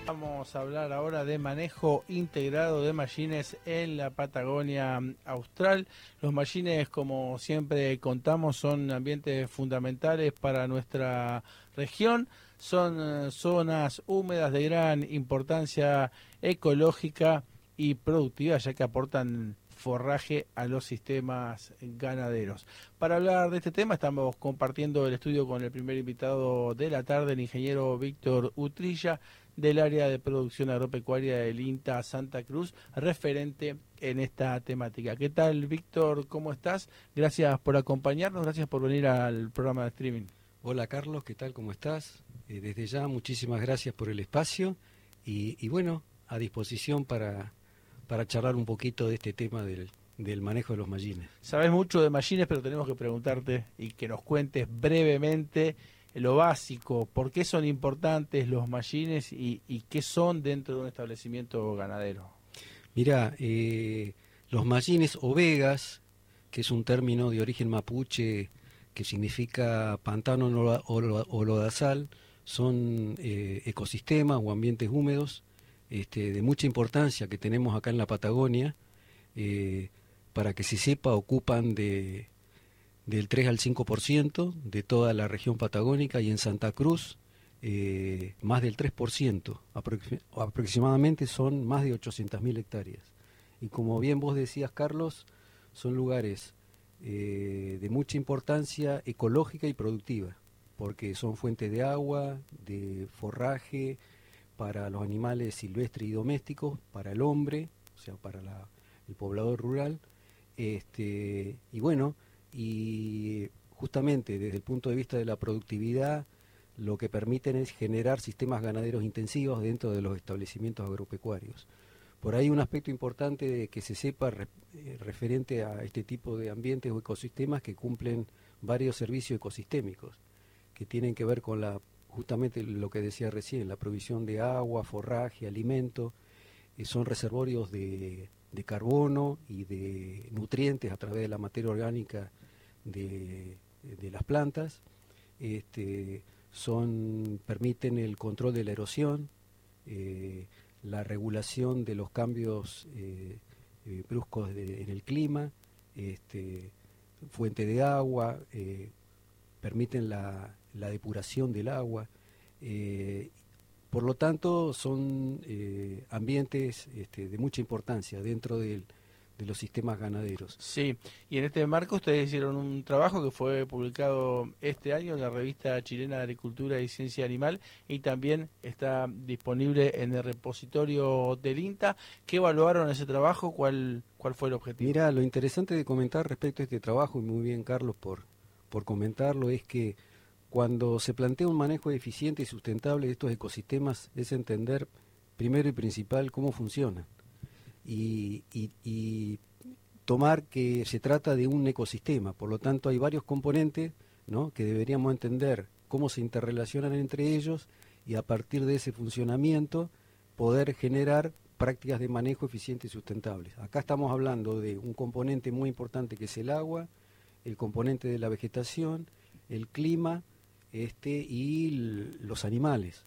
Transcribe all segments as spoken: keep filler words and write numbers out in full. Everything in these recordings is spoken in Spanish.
Vamos a hablar ahora de manejo integrado de mallines en la Patagonia Austral. Los mallines, como siempre contamos, son ambientes fundamentales para nuestra región. Son eh, zonas húmedas de gran importancia ecológica y productiva, ya que aportan forraje a los sistemas ganaderos. Para hablar de este tema estamos compartiendo el estudio con el primer invitado de la tarde, el ingeniero Víctor Utrilla, del área de producción agropecuaria del INTA Santa Cruz, referente en esta temática. ¿Qué tal, Víctor? ¿Cómo estás? Gracias por acompañarnos, gracias por venir al programa de streaming. Hola, Carlos, ¿qué tal? ¿Cómo estás? Eh, desde ya, muchísimas gracias por el espacio y, y bueno, a disposición para, para charlar un poquito de este tema del, del manejo de los mallines. Sabes mucho de mallines, pero tenemos que preguntarte y que nos cuentes brevemente lo básico, por qué son importantes los mallines y, y qué son dentro de un establecimiento ganadero. Mira, eh, los mallines o vegas, que es un término de origen mapuche que significa pantano o lodazal, son eh, ecosistemas o ambientes húmedos este, de mucha importancia que tenemos acá en la Patagonia. Eh, para que se sepa, ocupan de del tres al cinco por ciento de toda la región patagónica, y en Santa Cruz eh, más del tres por ciento, aproxim aproximadamente son más de ochocientas mil hectáreas. Y como bien vos decías, Carlos, son lugares eh, de mucha importancia ecológica y productiva, porque son fuentes de agua, de forraje para los animales silvestres y domésticos, para el hombre, o sea, para la, el poblador rural, este, y bueno, y justamente desde el punto de vista de la productividad, lo que permiten es generar sistemas ganaderos intensivos dentro de los establecimientos agropecuarios. Por ahí un aspecto importante de que se sepa re, eh, referente a este tipo de ambientes o ecosistemas que cumplen varios servicios ecosistémicos, que tienen que ver con la justamente lo que decía recién, la provisión de agua, forraje, alimento, eh, son reservorios de, de carbono y de nutrientes a través de la materia orgánica de, de las plantas, este, son, permiten el control de la erosión, eh, la regulación de los cambios eh, eh, bruscos de, en el clima, este, fuente de agua, eh, permiten la, la depuración del agua, eh, por lo tanto son eh, ambientes este, de mucha importancia dentro del de los sistemas ganaderos. Sí, y en este marco ustedes hicieron un trabajo que fue publicado este año en la revista chilena de Agricultura y Ciencia Animal, y también está disponible en el repositorio del INTA. ¿Qué evaluaron ese trabajo? ¿Cuál, cuál fue el objetivo? Mira, lo interesante de comentar respecto a este trabajo, y muy bien, Carlos, por, por comentarlo, es que cuando se plantea un manejo eficiente y sustentable de estos ecosistemas, es entender primero y principal cómo funcionan. Y, y, y tomar que se trata de un ecosistema, por lo tanto hay varios componentes, ¿no?, que deberíamos entender cómo se interrelacionan entre ellos, y a partir de ese funcionamiento poder generar prácticas de manejo eficientes y sustentables. Acá estamos hablando de un componente muy importante que es el agua, el componente de la vegetación, el clima este, y los animales,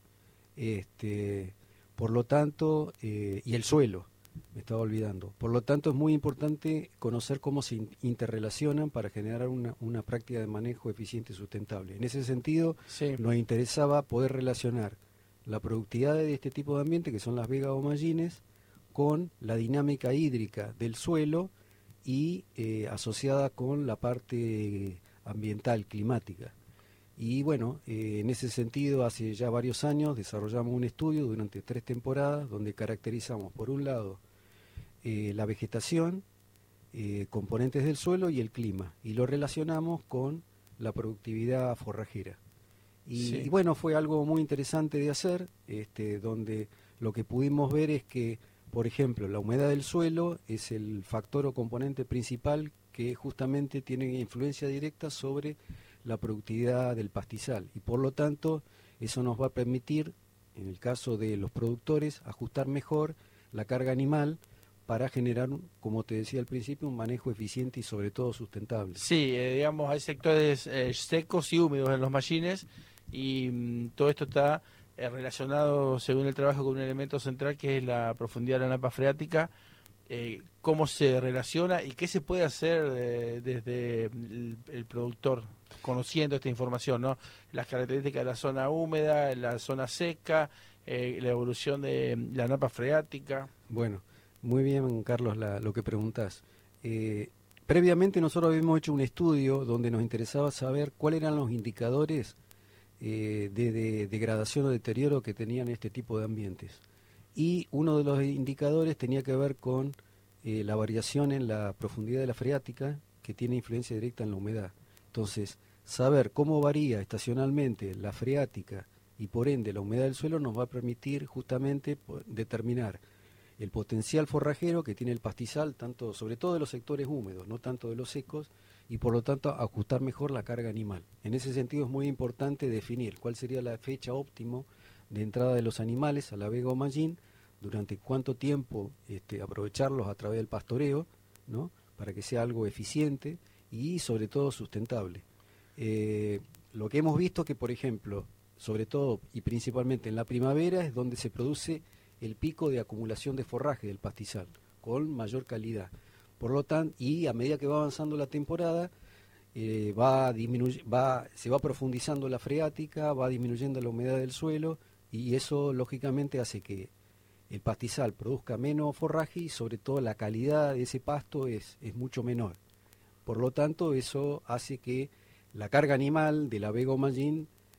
este, por lo tanto, eh, y el suelo. Me estaba olvidando. Por lo tanto, es muy importante conocer cómo se interrelacionan para generar una, una práctica de manejo eficiente y sustentable. En ese sentido, sí, nos interesaba poder relacionar la productividad de este tipo de ambiente, que son las vegas o mallines, con la dinámica hídrica del suelo y eh, asociada con la parte ambiental, climática. Y bueno, eh, en ese sentido, hace ya varios años desarrollamos un estudio durante tres temporadas donde caracterizamos, por un lado, eh, la vegetación, eh, componentes del suelo y el clima, y lo relacionamos con la productividad forrajera. Y, sí. y bueno, fue algo muy interesante de hacer, este, donde lo que pudimos ver es que, por ejemplo, la humedad del suelo es el factor o componente principal que justamente tiene influencia directa sobre la productividad del pastizal, y por lo tanto eso nos va a permitir, en el caso de los productores, ajustar mejor la carga animal para generar, como te decía al principio, un manejo eficiente y sobre todo sustentable. Sí, eh, digamos, hay sectores eh, secos y húmedos en los mallines, y mm, todo esto está eh, relacionado, según el trabajo, con un elemento central que es la profundidad de la napa freática. Eh, ¿Cómo se relaciona y qué se puede hacer eh, desde el, el productor, conociendo esta información, ¿no? Las características de la zona húmeda, la zona seca, eh, la evolución de la napa freática? Bueno, muy bien, Carlos, la, lo que preguntás. Eh, previamente nosotros habíamos hecho un estudio donde nos interesaba saber cuáles eran los indicadores eh, de, de degradación o deterioro que tenían este tipo de ambientes. Y uno de los indicadores tenía que ver con eh, la variación en la profundidad de la freática, que tiene influencia directa en la humedad. Entonces, saber cómo varía estacionalmente la freática y por ende la humedad del suelo nos va a permitir justamente determinar el potencial forrajero que tiene el pastizal, tanto, sobre todo de los sectores húmedos, no tanto de los secos, y por lo tanto ajustar mejor la carga animal. En ese sentido es muy importante definir cuál sería la fecha óptima de entrada de los animales a la vega o mallín, durante cuánto tiempo este, aprovecharlos a través del pastoreo, ¿no? Para que sea algo eficiente y sobre todo sustentable. Eh, lo que hemos visto que, por ejemplo, sobre todo y principalmente en la primavera es donde se produce el pico de acumulación de forraje del pastizal, con mayor calidad. Por lo tanto, y a medida que va avanzando la temporada, eh, va disminuy- va, se va profundizando la freática, va disminuyendo la humedad del suelo, y eso lógicamente hace que el pastizal produzca menos forraje y sobre todo la calidad de ese pasto es, es mucho menor. Por lo tanto, eso hace que la carga animal de la vega o mallín